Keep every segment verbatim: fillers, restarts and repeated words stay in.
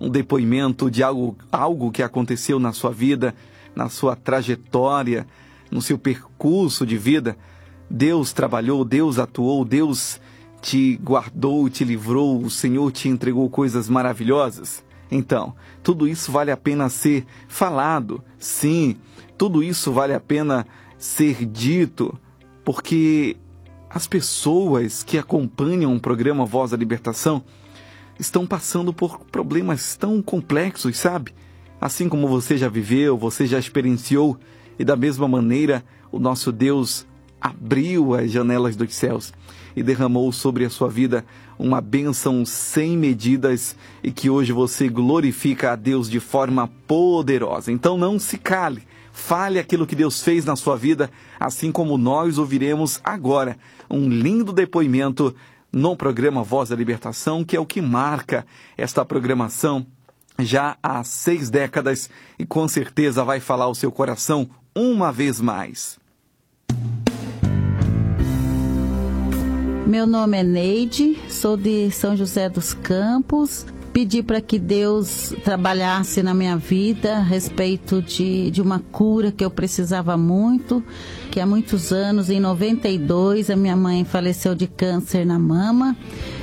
um depoimento de algo, algo que aconteceu na sua vida, na sua trajetória, no seu percurso de vida. Deus trabalhou, Deus atuou, Deus te guardou, te livrou, o Senhor te entregou coisas maravilhosas. Então, tudo isso vale a pena ser falado, sim, tudo isso vale a pena ser dito, porque as pessoas que acompanham o programa Voz da Libertação estão passando por problemas tão complexos, sabe? Assim como você já viveu, você já experienciou, e da mesma maneira o nosso Deus abriu as janelas dos céus e derramou sobre a sua vida uma bênção sem medidas, e que hoje você glorifica a Deus de forma poderosa. Então não se cale, fale aquilo que Deus fez na sua vida, assim como nós ouviremos agora um lindo depoimento no programa Voz da Libertação, que é o que marca esta programação já há seis décadas, e com certeza vai falar o seu coração uma vez mais. Meu nome é Neide, sou de São José dos Campos. Pedi para que Deus trabalhasse na minha vida a respeito de, de uma cura que eu precisava muito, que há muitos anos, em noventa e dois, a minha mãe faleceu de câncer na mama.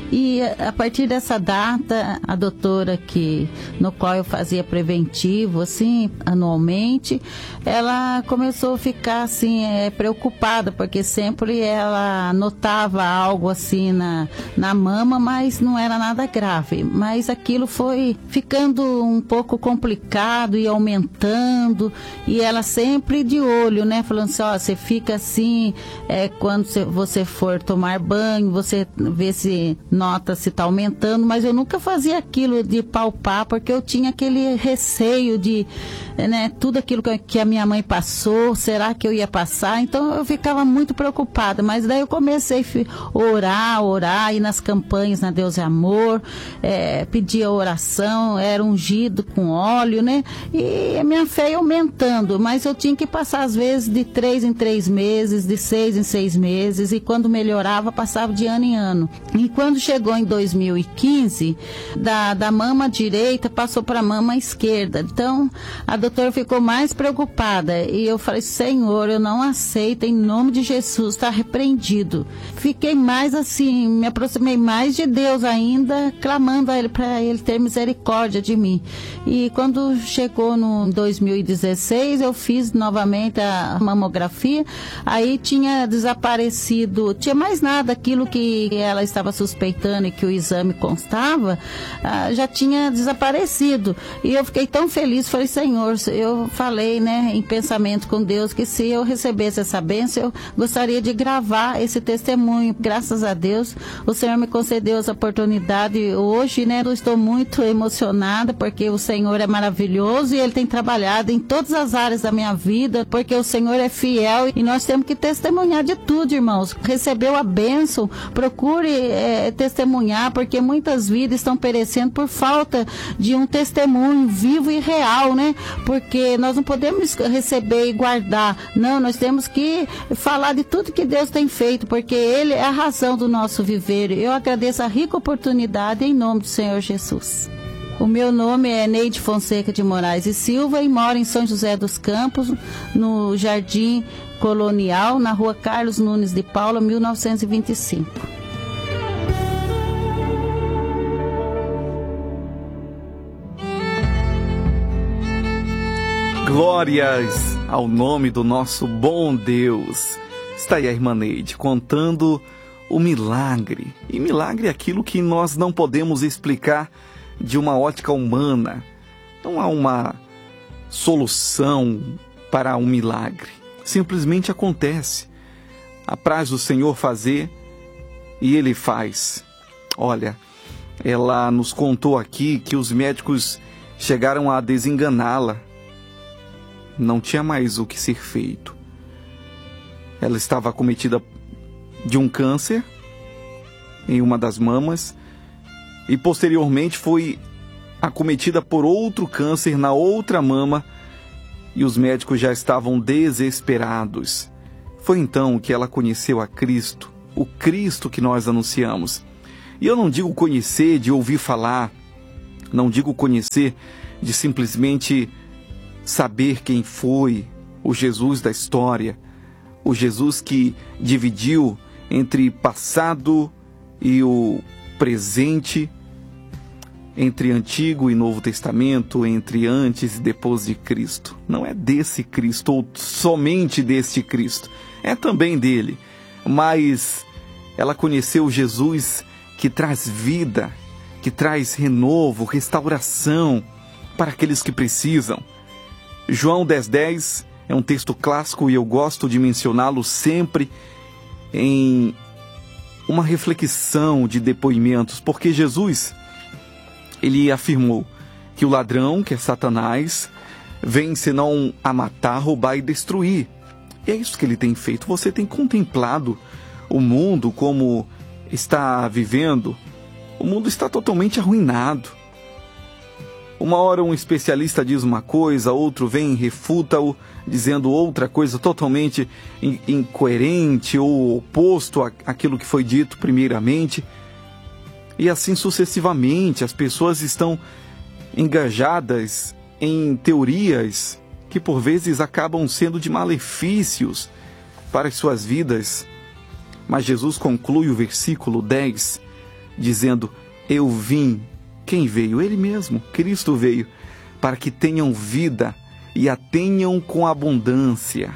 E a partir dessa data, a doutora que, no qual eu fazia preventivo, assim, anualmente, ela começou a ficar, assim, é, preocupada, porque sempre ela notava algo, assim, na, na mama, mas não era nada grave. Mas aquilo foi ficando um pouco complicado e aumentando, e ela sempre de olho, né, falando assim, ó, você fica assim, é, quando você for tomar banho, você vê se nota se está aumentando, mas eu nunca fazia aquilo de palpar, porque eu tinha aquele receio de, né, tudo aquilo que a minha mãe passou, será que eu ia passar? Então eu ficava muito preocupada, mas daí eu comecei a orar, orar, ir nas campanhas na Deus é Amor, é, pedia oração, era ungido com óleo, né, e a minha fé ia aumentando, mas eu tinha que passar às vezes de três em três meses, de seis em seis meses, e quando melhorava, passava de ano em ano. E quando chegou em dois mil e quinze, da, da mama direita passou para a mama esquerda. Então, a doutora ficou mais preocupada. E eu falei, Senhor, eu não aceito, em nome de Jesus, está repreendido. Fiquei mais assim, me aproximei mais de Deus ainda, clamando a Ele para Ele ter misericórdia de mim. E quando chegou no dois mil e dezesseis, eu fiz novamente a mamografia. Aí tinha desaparecido, tinha mais nada, aquilo que ela estava suspeitando e que o exame constava, ah, já tinha desaparecido. E eu fiquei tão feliz, falei, Senhor, eu falei, né, em pensamento com Deus, que se eu recebesse essa bênção, eu gostaria de gravar esse testemunho. Graças a Deus, o Senhor me concedeu essa oportunidade hoje, né, eu estou muito emocionada, porque o Senhor é maravilhoso e Ele tem trabalhado em todas as áreas da minha vida, porque o Senhor é fiel e nós temos que testemunhar de tudo, irmãos. Recebeu a bênção, procure é, testemunhar, porque muitas vidas estão perecendo por falta de um testemunho vivo e real, né? Porque nós não podemos receber e guardar, não, nós temos que falar de tudo que Deus tem feito, porque Ele é a razão do nosso viver. Eu agradeço a rica oportunidade em nome do Senhor Jesus. O meu nome é Neide Fonseca de Moraes e Silva e moro em São José dos Campos, no Jardim Colonial, na rua Carlos Nunes de Paula, mil novecentos e vinte e cinco. Glórias ao nome do nosso bom Deus. Está aí a irmã Neide contando o milagre. E milagre é aquilo que nós não podemos explicar de uma ótica humana. Não há uma solução para um milagre. Simplesmente acontece. Apraz o Senhor fazer e Ele faz. Olha, ela nos contou aqui que os médicos chegaram a desenganá-la. Não tinha mais o que ser feito. Ela estava acometida de um câncer em uma das mamas e posteriormente foi acometida por outro câncer na outra mama e os médicos já estavam desesperados. Foi então que ela conheceu a Cristo, o Cristo que nós anunciamos. E eu não digo conhecer de ouvir falar, Não digo conhecer de simplesmente saber quem foi o Jesus da história, o Jesus que dividiu entre passado e o presente, entre Antigo e Novo Testamento, entre antes e depois de Cristo. Não é desse Cristo, ou somente deste Cristo. É também dele. Mas ela conheceu Jesus que traz vida, que traz renovo, restauração para aqueles que precisam. João dez, dez é um texto clássico e eu gosto de mencioná-lo sempre em uma reflexão de depoimentos, porque Jesus, ele afirmou que o ladrão, que é Satanás, vem senão a matar, roubar e destruir. E é isso que ele tem feito. Você tem contemplado o mundo como está vivendo? O mundo está totalmente arruinado. Uma hora um especialista diz uma coisa, outro vem e refuta-o, dizendo outra coisa totalmente incoerente ou oposto àquilo que foi dito primeiramente. E assim sucessivamente, as pessoas estão engajadas em teorias que por vezes acabam sendo de malefícios para as suas vidas. Mas Jesus conclui o versículo dez dizendo: eu vim. Quem veio? Ele mesmo, Cristo veio, para que tenham vida e a tenham com abundância.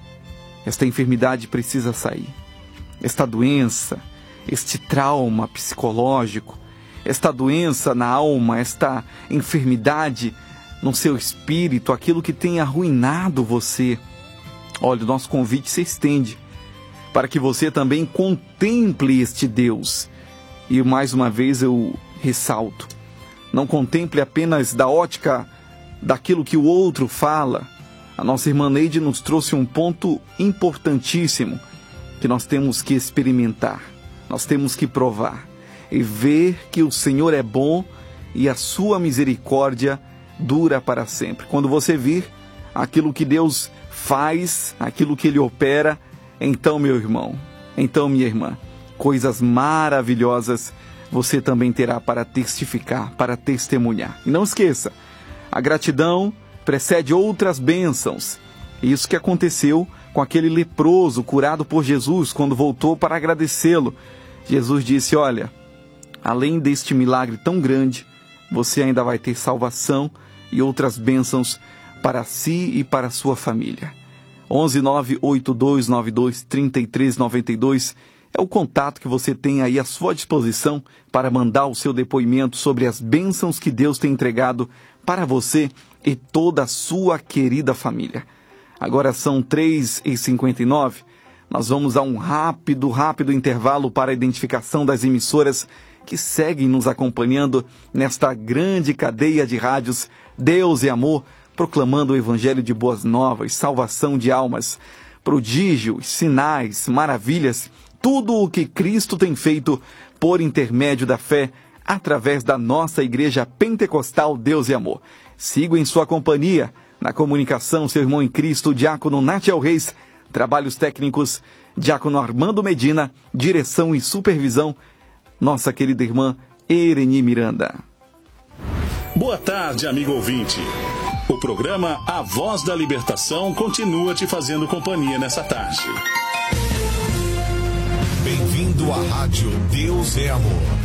Esta enfermidade precisa sair. Esta doença, este trauma psicológico, esta doença na alma, esta enfermidade no seu espírito, aquilo que tem arruinado você. Olha, o nosso convite se estende para que você também contemple este Deus. E mais uma vez eu ressalto, não contemple apenas da ótica daquilo que o outro fala. A nossa irmã Neide nos trouxe um ponto importantíssimo que nós temos que experimentar, nós temos que provar e ver que o Senhor é bom e a sua misericórdia dura para sempre. Quando você vir aquilo que Deus faz, aquilo que Ele opera, então, meu irmão, então, minha irmã, coisas maravilhosas você também terá para testificar, para testemunhar. E não esqueça, a gratidão precede outras bênçãos. Isso que aconteceu com aquele leproso curado por Jesus quando voltou para agradecê-lo. Jesus disse: olha, além deste milagre tão grande, você ainda vai ter salvação e outras bênçãos para si e para a sua família. onze nove oito dois nove dois três três nove dois é o contato que você tem aí à sua disposição para mandar o seu depoimento sobre as bênçãos que Deus tem entregado para você e toda a sua querida família. Agora são três e cinquenta e nove. Nós vamos a um rápido, rápido intervalo para a identificação das emissoras que seguem nos acompanhando nesta grande cadeia de rádios Deus e Amor, proclamando o Evangelho de Boas Novas, salvação de almas, prodígios, sinais, maravilhas, tudo o que Cristo tem feito por intermédio da fé, através da nossa Igreja Pentecostal Deus e Amor. Sigo em sua companhia, na comunicação, seu irmão em Cristo, Diácono Natiel Reis, trabalhos técnicos, Diácono Armando Medina, direção e supervisão, nossa querida irmã Ereni Miranda. Boa tarde, amigo ouvinte. O programa A Voz da Libertação continua te fazendo companhia nessa tarde. Bem-vindo à Rádio Deus é Amor.